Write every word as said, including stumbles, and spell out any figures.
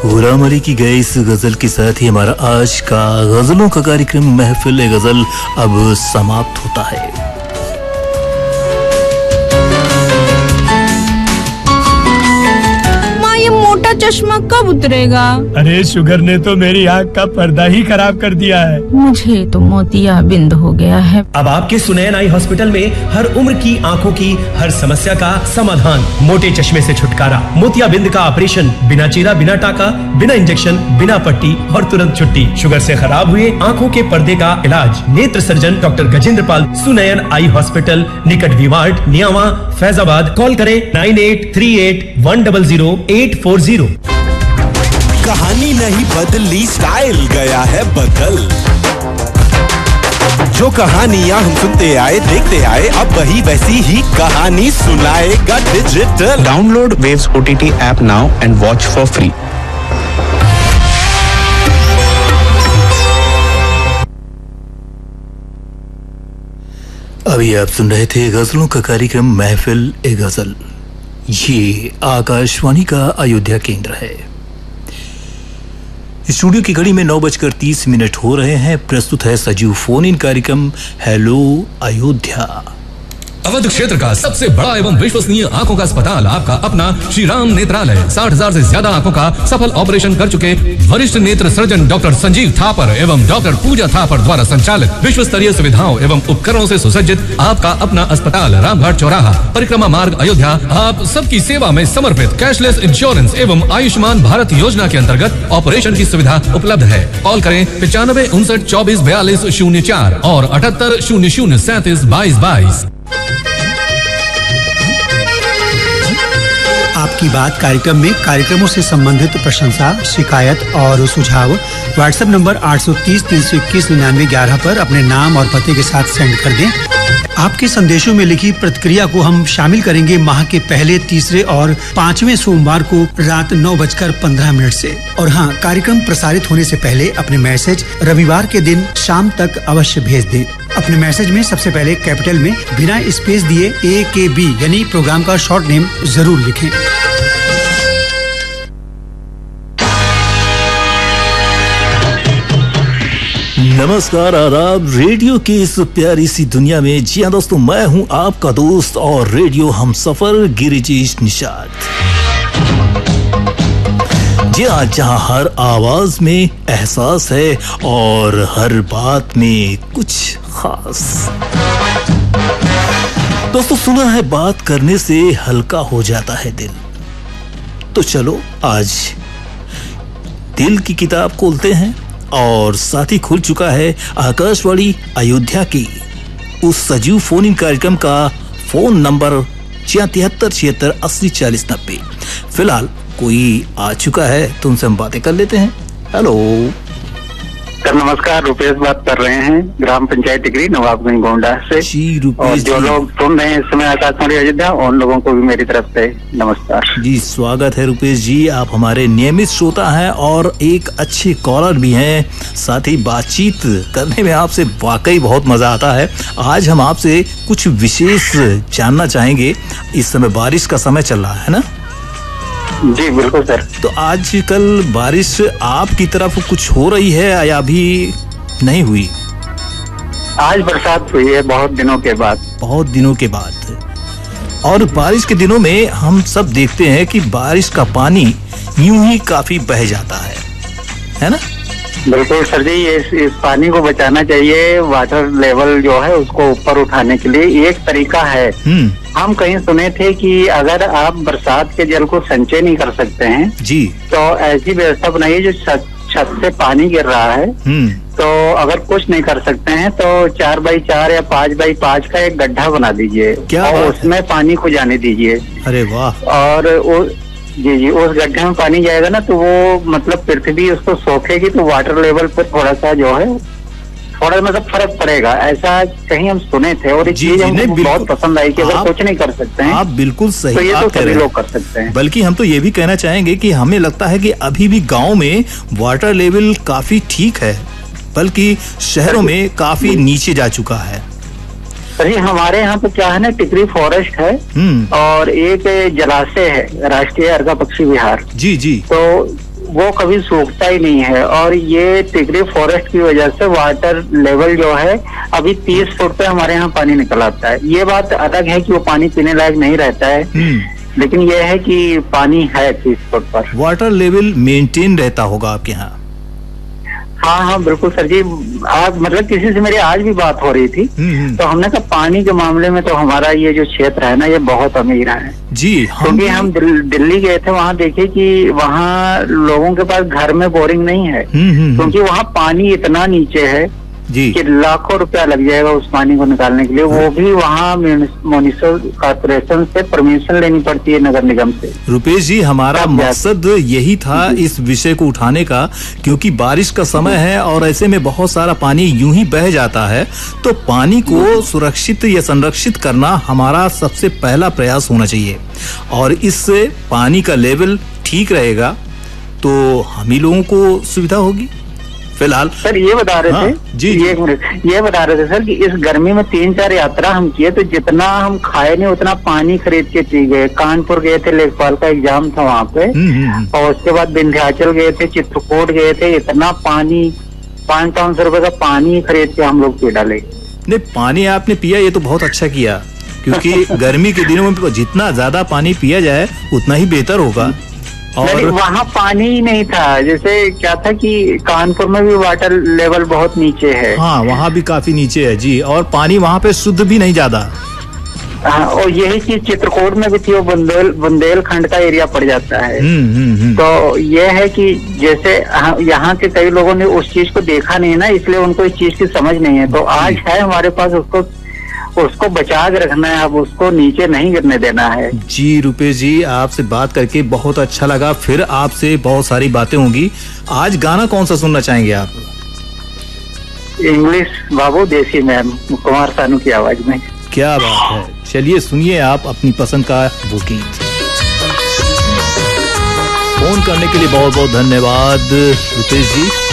गुलाम अली की गए इस गजल के साथ ही हमारा आज का गजलों का कार्यक्रम महफिल गजल अब समाप्त होता है। चश्मा कब उतरेगा? अरे शुगर ने तो मेरी आँख का पर्दा ही खराब कर दिया है। मुझे तो मोतियाबिंद हो गया है। अब आपके सुनैन आई हॉस्पिटल में हर उम्र की आँखों की हर समस्या का समाधान, मोटे चश्मे से छुटकारा, मोतियाबिंद का ऑपरेशन, बिना चीरा, बिना टाका, बिना इंजेक्शन, बिना पट्टी और तुरंत छुट्टी। शुगर से खराब हुए आँखों के पर्दे का इलाज नेत्र सर्जन डॉक्टर गजेंद्र पाल, सुनैन आई हॉस्पिटल, निकट विवार्ड, नियावा, फैजाबाद। कॉल करें nine eight three eight one double zero eight four zero. कहानी नहीं बदली, स्टाइल गया है बदल। जो कहानियां हम सुनते आए देखते आए, अब वही वैसी ही कहानी सुनाएगा digital. Download waves OTT app now and watch for free. अभी आप सुन रहे थे गजलों का कार्यक्रम महफिल ए गजल। ये आकाशवाणी का अयोध्या केंद्र है। स्टूडियो की घड़ी में नौ बजकर तीस मिनट हो रहे हैं। प्रस्तुत है सजीव फोन इन कार्यक्रम हेलो अयोध्या। अवध क्षेत्र का सबसे बड़ा एवं विश्वसनीय आंखों का अस्पताल, आपका अपना श्री राम नेत्रालय, साठ हजार से ज्यादा आंखों का सफल ऑपरेशन कर चुके वरिष्ठ नेत्र सर्जन डॉक्टर संजीव थापर एवं डॉक्टर पूजा थापर द्वारा संचालित विश्व स्तरीय सुविधाओं एवं उपकरणों से सुसज्जित आपका अपना अस्पताल, रामघाट चौराहा, परिक्रमा मार्ग, अयोध्या। आप सबकी सेवा में समर्पित कैशलेस इंश्योरेंस एवं आयुष्मान भारत योजना के अंतर्गत ऑपरेशन की सुविधा उपलब्ध है। कॉल करें पचानवे उनसठ चौबीस बयालीस शून्य चार और अठहत्तर शून्य शून्य सैंतीस बाईस बाईस। आपकी बात कार्यक्रम में कार्यक्रमों से संबंधित प्रशंसा, शिकायत और सुझाव व्हाट्सएप नंबर आठ सौ तीस तीन सौ इक्कीस निन्यानवे ग्यारह पर अपने नाम और पते के साथ सेंड कर दें। आपके संदेशों में लिखी प्रतिक्रिया को हम शामिल करेंगे माह के पहले, तीसरे और पांचवें सोमवार को रात नौ बजकर पंद्रह मिनट से। और हाँ, कार्यक्रम प्रसारित होने से पहले अपने मैसेज रविवार के दिन शाम तक अवश्य भेज दें। अपने मैसेज में सबसे पहले कैपिटल में बिना स्पेस दिए ए के बी यानी प्रोग्राम का शॉर्ट नेम जरूर लिखें। नमस्कार, आदाब। रेडियो की इस प्यारी सी दुनिया में जी हाँ दोस्तों, मैं हूँ आपका दोस्त और रेडियो हमसफर गिरिजीश निषाद। जी हाँ, जहाँ हर आवाज में एहसास है और हर बात में कुछ खास। दोस्तों, सुना है बात करने से हल्का हो जाता है दिल, तो चलो आज दिल की किताब खोलते हैं और साथ ही खुल चुका है आकाशवाणी अयोध्या की उस सजीव फोन इन कार्यक्रम का फोन नंबर तिहत्तर छिहत्तर अस्सी चालीस नब्बे। फिलहाल कोई आ चुका है तो उनसे हम बातें कर लेते हैं। हेलो सर, नमस्कार। रुपेश बात कर रहे हैं, ग्राम पंचायत टिकरी, नवाबगंज गोंडा से। जी रुपेश, और जो लोग सुन रहे हैं इस समय आकाशवाणी अयोध्या, उन लोगों को भी मेरी तरफ से नमस्कार जी। स्वागत है रुपेश जी, आप हमारे नियमित श्रोता हैं और एक अच्छे कॉलर भी हैं। साथ ही बातचीत करने में आपसे वाकई बहुत मजा आता है। आज हम आपसे कुछ विशेष जानना चाहेंगे। इस समय बारिश का समय चल रहा है ना? जी बिल्कुल सर। तो आजकल बारिश आपकी तरफ कुछ हो रही है या अभी नहीं हुई? आज बरसात हुई है बहुत दिनों के बाद। बहुत दिनों के बाद। और बारिश के दिनों में हम सब देखते हैं कि बारिश का पानी यूं ही काफी बह जाता है, है ना? बिल्कुल सर जी, इस, इस पानी को बचाना चाहिए। वाटर लेवल जो है उसको ऊपर उठाने के लिए एक तरीका है। हम कहीं सुने थे कि अगर आप बरसात के जल को संचय नहीं कर सकते हैं जी, तो ऐसी व्यवस्था बनाइए जो छत छत से पानी गिर रहा है, तो अगर कुछ नहीं कर सकते हैं तो चार बाई चार या पाँच बाई पाँच का एक गड्ढा बना दीजिए और उसमें पानी को जाने दीजिए। अरे वाह। और वो जी जी उस गड्ढे में पानी जाएगा ना तो वो मतलब पृथ्वी उसको सोखेगी, तो वाटर लेवल पर थोड़ा सा जो है थोड़ा मतलब फर्क पड़ेगा। ऐसा कहीं हम सुने थे और ये चीज हमको बहुत पसंद आई कि अगर कुछ नहीं कर सकते हैं आप बिल्कुल सही तो ये तो सभी लोग कर सकते हैं। बल्कि हम तो ये भी कहना चाहेंगे कि हमें लगता है कि अभी भी गाँव में वाटर लेवल काफी ठीक है, बल्कि शहरों में काफी नीचे जा चुका है। सही, हमारे यहाँ पे क्या है ना, टिकरी फॉरेस्ट है और एक जलाशय है, राष्ट्रीय अर्का पक्षी विहार। जी जी। तो वो कभी सूखता ही नहीं है। और ये टिगरी फॉरेस्ट की वजह से वाटर लेवल जो है अभी तीस फुट पे हमारे यहाँ पानी निकल आता है। ये बात अलग है कि वो पानी पीने लायक नहीं रहता है, लेकिन ये है कि पानी है तीस फुट पर। वाटर लेवल मेंटेन रहता होगा आपके यहाँ? हाँ हाँ बिल्कुल सर जी। आज मतलब किसी से मेरी आज भी बात हो रही थी, तो हमने कहा पानी के मामले में तो हमारा ये जो क्षेत्र है ना ये बहुत अमीर है जी। क्योंकि हम, हम दिल, दिल्ली गए थे, वहाँ देखे कि वहाँ लोगों के पास घर में बोरिंग नहीं है, क्योंकि वहाँ पानी इतना नीचे है जी कि लाखों रुपया लग जाएगा उस पानी को निकालने के लिए। वो भी वहाँ म्युनिसिपल कॉर्पोरेशन से परमिशन लेनी पड़ती है, नगर निगम से। रुपेश जी, हमारा मकसद यही था इस विषय को उठाने का, क्योंकि बारिश का समय है और ऐसे में बहुत सारा पानी यूं ही बह जाता है, तो पानी को सुरक्षित या संरक्षित करना हमारा सबसे पहला प्रयास होना चाहिए। और इससे पानी का लेवल ठीक रहेगा तो हम ही लोगों को सुविधा होगी। फिलहाल सर ये बता रहे हाँ, थे जी, जी एक मिनट, ये बता रहे थे सर कि इस गर्मी में तीन चार यात्रा हम किए, तो जितना हम खाए नहीं उतना पानी खरीद के पी गए। कानपुर गए थे, लेखपाल का एग्जाम था वहाँ पे, और उसके बाद विंध्याचल गए थे, चित्रकूट गए थे, इतना पानी पाँच पाँच सौ रुपए का पानी खरीद के हम लोग पी डाले। नहीं, पानी आपने पिया ये तो बहुत अच्छा किया, क्योंकि गर्मी के दिनों में जितना ज्यादा पानी पिया जाए उतना ही बेहतर होगा। और वहाँ पानी ही नहीं था। जैसे क्या था कि कानपुर में भी वाटर लेवल बहुत नीचे है। हाँ, वहाँ भी काफी नीचे है जी, और पानी वहाँ पे शुद्ध भी नहीं ज्यादा। हाँ, और यही चीज चित्रकूट में भी थी, वो बुंदेल बुंदेलखंड का एरिया पड़ जाता है। हुँ, हुँ, हुँ। तो ये है कि जैसे यहाँ के कई लोगों ने उस चीज को देखा नहीं ना, इसलिए उनको इस चीज की समझ नहीं है। तो आज है हमारे पास, उसको उसको बचा के रखना है, अब उसको नीचे नहीं गिरने देना है। जी रुपेश जी, आपसे बात करके बहुत अच्छा लगा। फिर आपसे बहुत सारी बातें होंगी। आज गाना कौन सा सुनना चाहेंगे आप? इंग्लिश बाबू देसी मैम, कुमार सानू की आवाज में। क्या बात है, चलिए सुनिए आप अपनी पसंद का वो गीत। फोन करने के लिए बहुत बहुत धन्यवाद रुपेश जी।